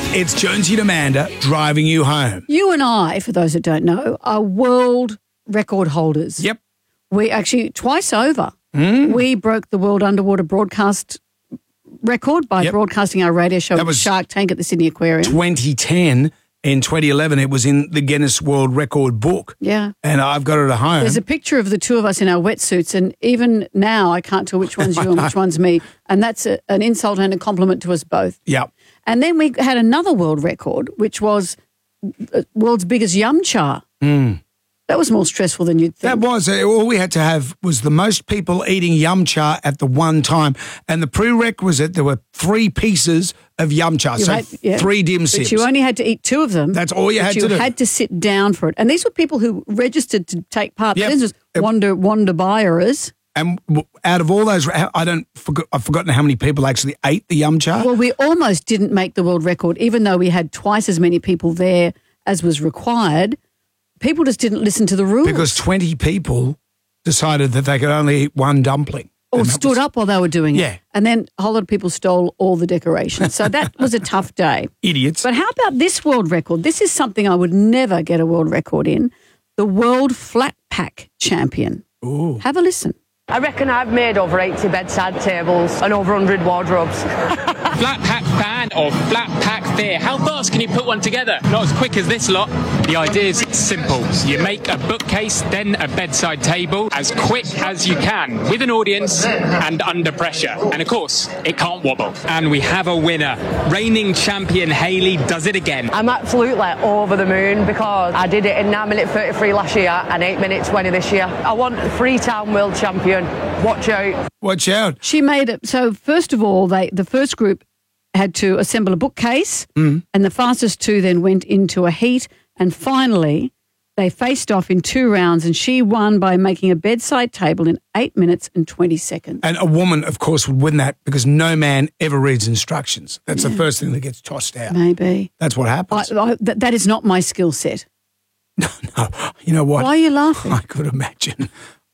It's Jonesy and Amanda driving you home. You and I, for those that don't know, are world record holders. Yep. We actually, twice over, we broke the world underwater broadcast record by broadcasting our radio show at Shark Tank at the Sydney Aquarium. 2010. In 2011, it was in the Guinness World Record book. Yeah. And I've got it at home. There's a picture of the two of us in our wetsuits, and even now I can't tell which one's you and which one's me. And that's an insult and a compliment to us both. Yep. And then we had another world record, which was world's biggest yum cha. That was more stressful than you'd think. That was. All we had to have was the most people eating yum cha at the one time. And the prerequisite, there were 3 pieces of yum cha, so 3 dim sims. But you only had to eat 2 of them. That's all you had to do. You had to sit down for it. And these were people who registered to take part. Yep. These were wonder buyers. And out of all those, I've forgotten how many people actually ate the yum cha. Well, we almost didn't make the world record, even though we had twice as many people there as was required. People just didn't listen to the rules. Because 20 people decided that they could only eat 1 dumpling. Or stood up while they were doing it. Yeah. And then a whole lot of people stole all the decorations. So that was a tough day. Idiots. But how about this world record? This is something I would never get a world record in. The World Flat Pack Champion. Ooh. Have a listen. I reckon I've made over 80 bedside tables and over 100 wardrobes. Flat pack fan or flat pack fear? How fast can you put one together? Not as quick as this lot. The idea is simple. You make a bookcase, then a bedside table as quick as you can with an audience and under pressure. And of course, it can't wobble. And we have a winner. Reigning champion Hayley does it again. I'm absolutely over the moon because I did it in 9 minute 33 last year and 8 minute 20 this year. I want Freetown world champion. Watch out. Watch out. She made it. So first of all, the first group had to assemble a bookcase and the fastest 2 then went into a heat, and finally they faced off in 2 rounds, and she won by making a bedside table in 8 minutes and 20 seconds. And a woman, of course, would win that because no man ever reads instructions. That's the first thing that gets tossed out. Maybe. That's what happens. That is not my skill set. No. You know what? Why are you laughing? I could imagine.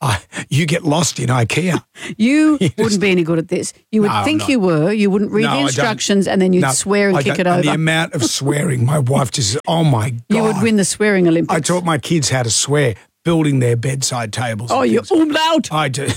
You get lost in IKEA. You wouldn't be any good at this. You would think you were. You wouldn't read the instructions and then you'd swear and kick it over. The amount of swearing, my wife just, oh my God. You would win the swearing Olympics. I taught my kids how to swear, building their bedside tables. Oh, you're umlaut. I do.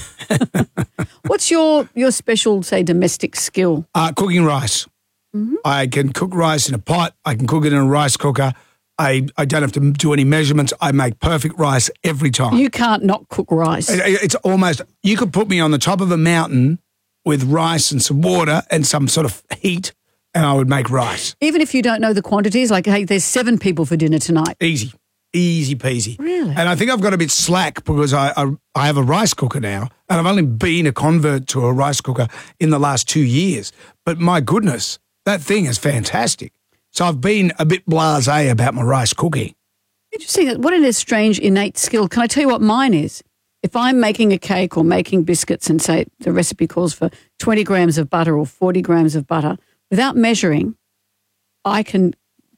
What's your special, say, domestic skill? Cooking rice. Mm-hmm. I can cook rice in a pot. I can cook it in a rice cooker. I don't have to do any measurements. I make perfect rice every time. You can't not cook rice. It's almost, you could put me on the top of a mountain with rice and some water and some sort of heat and I would make rice. Even if you don't know the quantities, like, hey, there's 7 people for dinner tonight. Easy peasy. Really? And I think I've got a bit slack because I have a rice cooker now and I've only been a convert to a rice cooker in the last 2 years. But my goodness, that thing is fantastic. So I've been a bit blasé about my rice cooking. Interesting. What a strange innate skill. Can I tell you what mine is? If I'm making a cake or making biscuits and say the recipe calls for 20 grams of butter or 40 grams of butter, without measuring, I can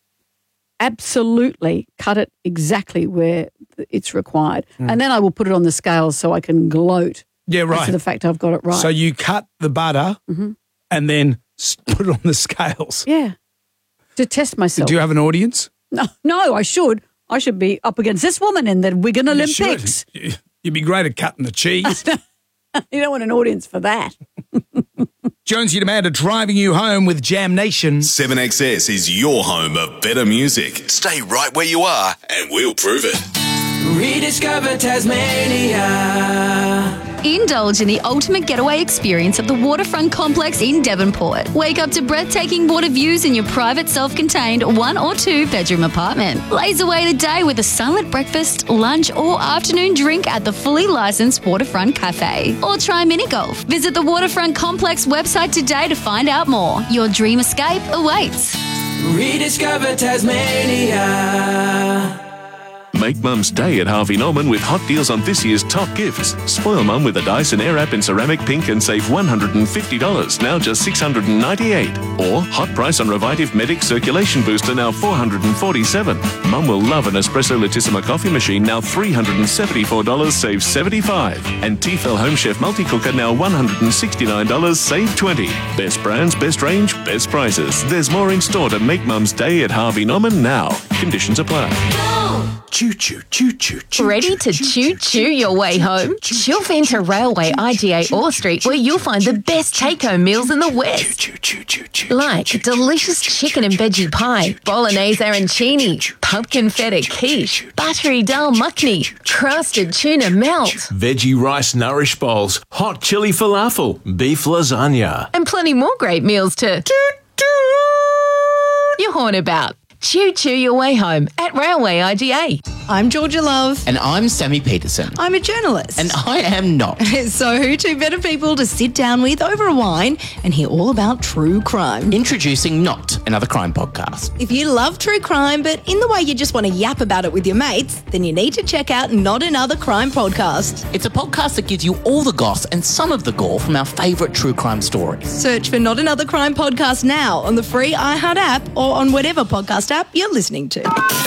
absolutely cut it exactly where it's required. And then I will put it on the scales so I can gloat. Yeah, right. To the fact I've got it right. So you cut the butter and then put it on the scales. Yeah. To test myself. Do you have an audience? No, I should. I should be up against this woman in the Wigan Olympics. You'd be great at cutting the cheese. You don't want an audience for that. Jonesy and Amanda driving you home with Jam Nation. 7XS is your home of better music. Stay right where you are and we'll prove it. Rediscover Tasmania. Indulge in the ultimate getaway experience at the Waterfront Complex in Devonport. Wake up to breathtaking water views in your private self-contained 1 or 2 bedroom apartment. Blaze away the day with a silent breakfast, lunch or afternoon drink at the fully licensed Waterfront Cafe. Or try mini golf. Visit the Waterfront Complex website today to find out more. Your dream escape awaits. Rediscover Tasmania. Make Mum's day at Harvey Norman with hot deals on this year's top gifts. Spoil Mum with a Dyson Airwrap in ceramic pink and save $150, now just $698. Or hot price on Revitive Medic Circulation Booster, now $447. Mum will love an Espresso Latissima coffee machine, now $374, save $75. And Tefal Home Chef Multi-Cooker, now $169, save $20. Best brands, best range, best prices. There's more in store to make Mum's day at Harvey Norman now. Conditions apply. Choo-choo, choo-choo, choo-choo. Ready to choo-choo your way home? Chill into Railway IGA Orr Street, where you'll find the best take-home meals in the West. Choo-choo-choo-choo. Like delicious chicken and veggie pie, bolognese arancini, pumpkin feta quiche, buttery dal makhni, crusted tuna melt, veggie rice nourish bowls, hot chili falafel, beef lasagna. and plenty more great meals to you horn about. Choo-choo your way home at Railway IGA. I'm Georgia Love. And I'm Sammy Peterson. I'm a journalist. And I am not. So who two better people to sit down with over a wine and hear all about true crime? Introducing Not Another Crime Podcast. If you love true crime, but in the way you just want to yap about it with your mates, then you need to check out Not Another Crime Podcast. It's a podcast that gives you all the goss and some of the gore from our favourite true crime stories. Search for Not Another Crime Podcast now on the free iHeart app or on whatever podcast app you're listening to.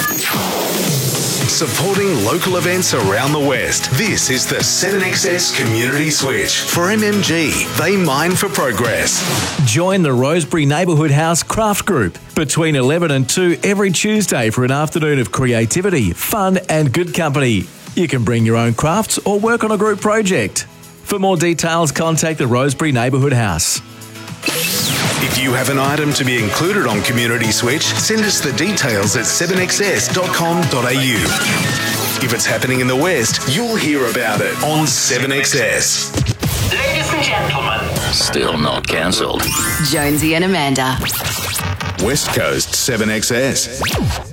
Supporting local events around the West. This is the 7XS Community Switch. For MMG, they mine for progress. Join the Rosebery Neighbourhood House Craft Group between 11 and 2 every Tuesday for an afternoon of creativity, fun and good company. You can bring your own crafts or work on a group project. For more details, contact the Rosebery Neighbourhood House. If you have an item to be included on Community Switch, send us the details at 7xs.com.au. If it's happening in the West, you'll hear about it on 7XS. Ladies and gentlemen. Still not cancelled. Jonesy and Amanda. West Coast 7XS.